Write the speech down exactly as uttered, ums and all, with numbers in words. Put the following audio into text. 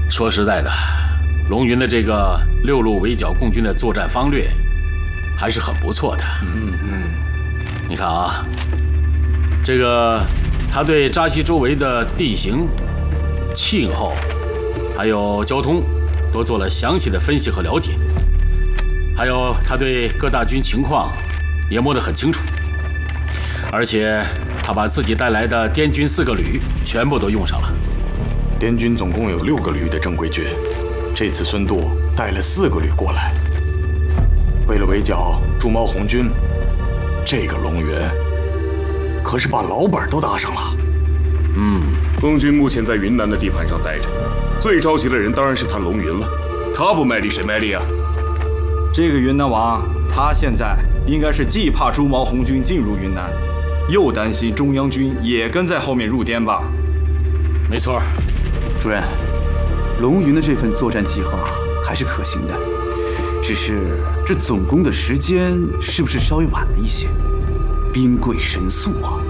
说实在的，龙云的这个六路围剿共军的作战方略还是很不错的。嗯嗯，你看啊，这个他对扎西周围的地形、气候，还有交通，都做了详细的分析和了解。还有他对各大军情况也摸得很清楚，而且他把自己带来的滇军四个旅全部都用上了。 滇军总共有六个旅的正规军，这次孙度带了四个旅过来，为了围剿朱毛红军，这个龙云可是把老本都搭上了。 嗯， 共军目前在云南的地盘上待着，最着急的人当然是他龙云了。他不卖力谁卖力啊？ 这个云南王，他现在应该是既怕朱毛红军进入云南，又担心中央军也跟在后面入滇吧？ 没错。 主任，龙云的这份作战计划还是可行的，只是这总攻的时间是不是稍微晚了一些？兵贵神速啊！